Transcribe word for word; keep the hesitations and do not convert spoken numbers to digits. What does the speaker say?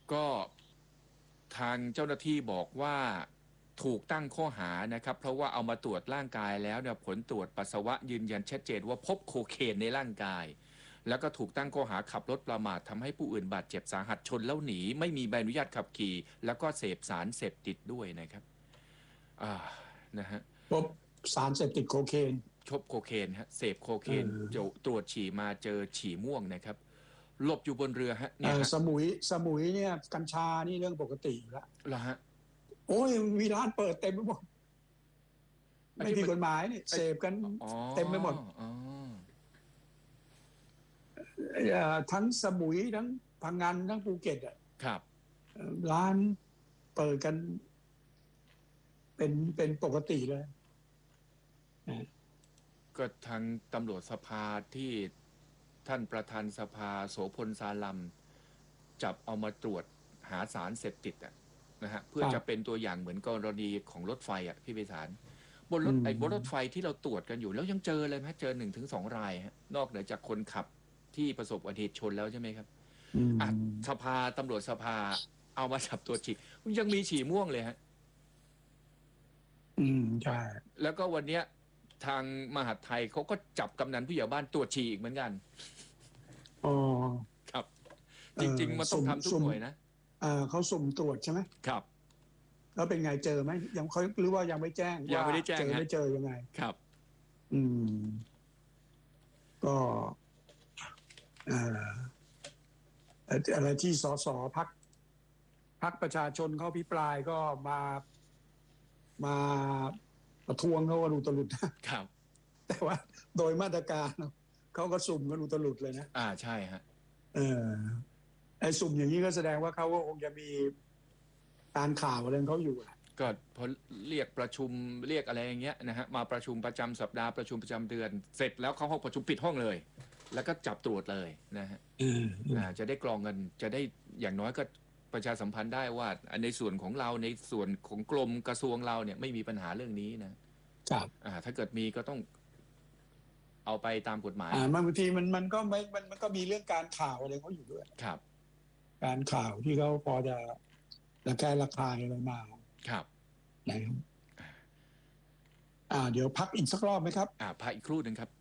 ก็ทางเจ้าหน้าที่บอกว่าถูกตั้งข้อหานะครับเพราะว่าเอามาตรวจร่างกายแล้วเนี่ยผลตรวจปัสสาวะยืนยันชัดเจนว่าพบโคเคนในร่างกายแล้วก็ถูกตั้งข้อหาขับรถประมาททำให้ผู้อื่นบาดเจ็บสาหัสชนแล้วหนีไม่มีใบอนุญาตขับขี่แล้วก็เสพสารเสพติดด้วยนะครับอ่านะฮะพบสารเสพติดโคเคนชบโคเคนฮะเสพโคเคนตรวจฉี่มาเจอฉี่ม่วงนะครับหลบอยู่บนเรือฮะเนี่ยฮะสมุยสมุยเนี่ยกัญชานี่เรื่องปกติอยู่แล้วเหรอฮะโอ้ยมีร้านเปิดเต็มไปหมดไม่ผิดกฎหมายนี่เสพกันเต็มไปหมดทั้งสมุยทั้งพังงานทั้งภูเก็ตอ่ะครับร้านเปิดกันเป็นเป็นปกติเลยก็ทางตำรวจสภาที่ท่านประธานสภาโสพลสาลัมจับเอามาตรวจหาสารเสพติดอ่ะนะฮะเพื่อจะเป็นตัวอย่างเหมือนกรณีของรถไฟอ่ะพี่ไพศาลบนรถไอ้บนรถไฟที่เราตรวจกันอยู่แล้วยังเจอเลยไหมเจอหนึ่งถึงสองรายฮะนอกเหนือจากคนขับที่ประสบอุบัติเหตุชนแล้วใช่ไหมครับอ่ะสภาตำรวจสภาเอามาจับตัวฉี่ยังมีฉี่ม่วงเลยฮะอืมใช่แล้วก็วันเนี้ยทางมหาดไทยเขาก็จับกำนันผู้ใหญ่บ้านตรวจฉี่อีกเหมือนกันอ๋อครับจริงๆมันต้องทำทุกหน่วยนะเขาสุ่มตรวจใช่ไหมครับแล้วเป็นไงเจอไหมยังเขาหรือว่ายังไม่แจ้งยังไม่ได้แจ้งเจอไม่เจอยังไงครับอืมก็อะไรที่สสพักพักประชาชนเขาพิปรายก็มามาประท้วงเขาก็รูตลุดครับแต่ว่าโดยมาตรการเขาก็สุ่มกันรูตลุดเลยนะอ่าใช่ฮะเออไอ้สุ่มอย่างนี้ก็แสดงว่าเขาก็คงจะมีการข่าวอะไรเขาอยู่ก็พอเรียกประชุมเรียกอะไรอย่างเงี้ยนะฮะมาประชุมประจำสัปดาห์ประชุมประจำเดือนเสร็จแล้วเขาห้องประชุมปิดห้องเลยแล้วก็จับตรวจเลยนะฮะอ่าจะได้กรองเงินจะได้อย่างน้อยก็ประชาสัมพันธ์ได้ว่าในส่วนของเราในส่วนของกรมกระทรวงเราเนี่ยไม่มีปัญหาเรื่องนี้นะครับอ่าถ้าเกิดมีก็ต้องเอาไปตามกฎหมายอ่าบางทีมันมันก็ไม่มันมันก็มีเรื่องการข่าวอะไรเขาอยู่ด้วยครับการข่าวที่เขาพอจะระแคะระคายอะไรมาครับนะครับอ่าเดี๋ยวพักอีกสักรอบไหมครับอ่าพักอีกครู่หนึ่งครับ